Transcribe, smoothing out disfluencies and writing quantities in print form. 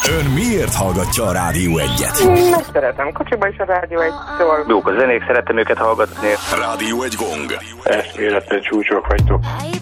Ön miért hallgatja a Rádió 1-et? Mert szeretem kocsiba is a Rádió 1-től. Jók a zenék, szeretem őket hallgatni. Rádió 1 gong. Eszméleten csúcsok vagytok.